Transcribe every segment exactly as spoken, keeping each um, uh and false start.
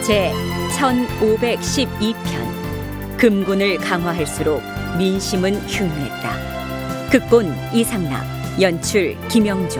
제 천오백십이 편 금군을 강화할수록 민심은 흉노했다. 극본 이상락, 연출 김영종.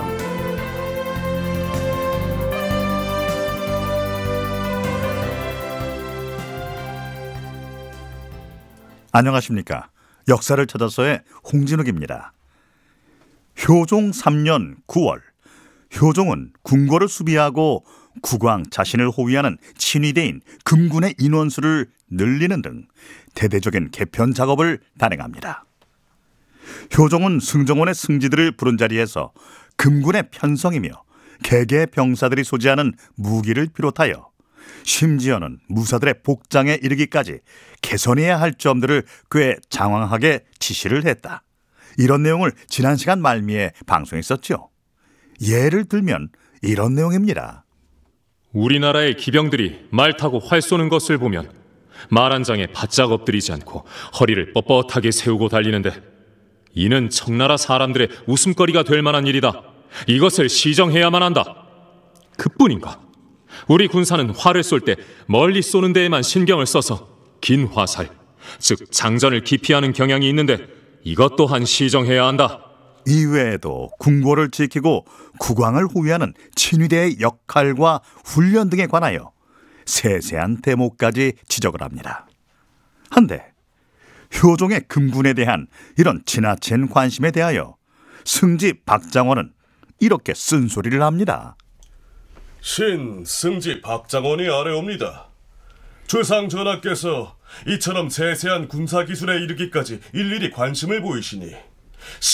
안녕하십니까. 역사를 찾아서의 홍진욱입니다. 효종 삼 년 구월, 효종은 궁궐을 수비하고 국왕 자신을 호위하는 친위대인 금군의 인원수를 늘리는 등 대대적인 개편 작업을 단행합니다. 효종은 승정원의 승지들을 부른 자리에서 금군의 편성이며 개개 병사들이 소지하는 무기를 비롯하여 심지어는 무사들의 복장에 이르기까지 개선해야 할 점들을 꽤 장황하게 지시를 했다. 이런 내용을 지난 시간 말미에 방송했었죠. 예를 들면 이런 내용입니다. 우리나라의 기병들이 말 타고 활 쏘는 것을 보면 말 한 장에 바짝 엎드리지 않고 허리를 뻣뻣하게 세우고 달리는데 이는 청나라 사람들의 웃음거리가 될 만한 일이다. 이것을 시정해야만 한다. 그뿐인가? 우리 군사는 활을 쏠 때 멀리 쏘는 데에만 신경을 써서 긴 화살, 즉 장전을 기피하는 경향이 있는데 이것 또한 시정해야 한다. 이외에도 궁궐을 지키고 국왕을 호위하는 친위대의 역할과 훈련 등에 관하여 세세한 대목까지 지적을 합니다. 한데 효종의 금군에 대한 이런 지나친 관심에 대하여 승지 박장원은 이렇게 쓴소리를 합니다. 신 승지 박장원이 아뢰옵니다. 주상 전하께서 이처럼 세세한 군사 기술에 이르기까지 일일이 관심을 보이시니